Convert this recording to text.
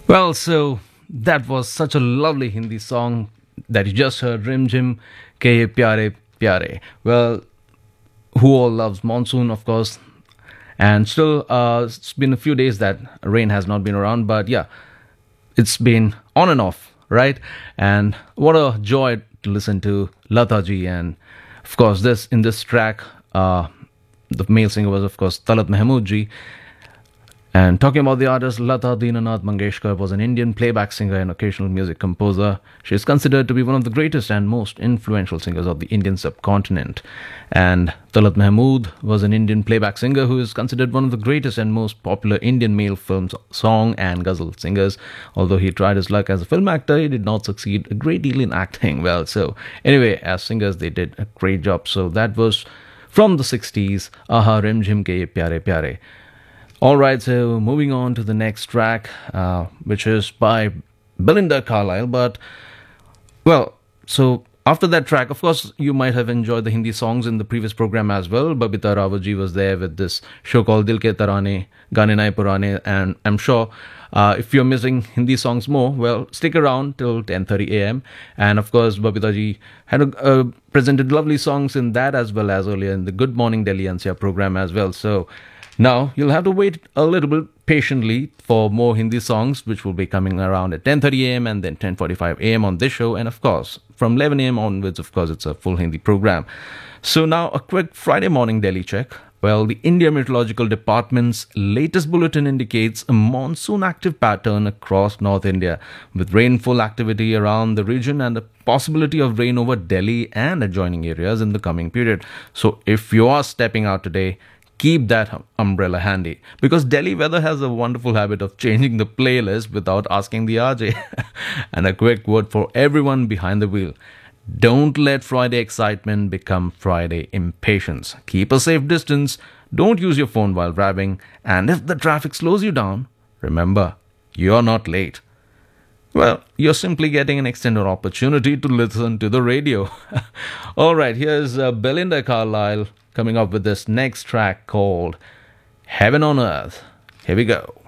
Well, so that was such a lovely Hindi song that you just heard, Rim Jim Ke Ye Pyare Pyare. Well, who all loves monsoon, of course. And still, it's been a few days that rain has not been around, but yeah, it's been on and off, right? And what a joy to listen to Lata ji. And of course, this in this track, the male singer was, of course, Talat Mahmood ji. And talking about the artist, Lata Dinanath Mangeshkar was an Indian playback singer and occasional music composer. She is considered to be one of the greatest and most influential singers of the Indian subcontinent. And Talat Mahmood was an Indian playback singer who is considered one of the greatest and most popular Indian male film song and ghazal singers. Although he tried his luck as a film actor, he did not succeed a great deal in acting. Well, so anyway, as singers, they did a great job. So that was from the 60s, Aha Rim Jhim Ke Ye Pyare Pyare. All right, so moving on to the next track, which is by Belinda Carlisle. But, well, so after that track, of course, you might have enjoyed the Hindi songs in the previous program as well. Babita Rawat ji was there with this show called Dil Ke Tarane, Gaane Naye Purane, and I'm sure if you're missing Hindi songs more, well, stick around till 10:30 a.m. And of course, Babita ji had presented lovely songs in that as well as earlier in the Good Morning Delhi NCR program as well. So now you'll have to wait a little bit patiently for more Hindi songs, which will be coming around at 10:30 a.m. and then 10:45 a.m. on this show. And of course, from 11 a.m. onwards, of course, it's a full Hindi program. So now a quick Friday morning Delhi check. Well, the India Meteorological Department's latest bulletin indicates a monsoon active pattern across North India, with rainfall activity around the region and the possibility of rain over Delhi and adjoining areas in the coming period. So if you are stepping out today, keep that umbrella handy, because Delhi weather has a wonderful habit of changing the playlist without asking the RJ. And a quick word for everyone behind the wheel: don't let Friday excitement become Friday impatience. Keep a safe distance, don't use your phone while driving, and if the traffic slows you down, remember, you're not late. Well, you're simply getting an extended opportunity to listen to the radio. All right, here's Belinda Carlisle coming up with this next track called Heaven on Earth. Here we go.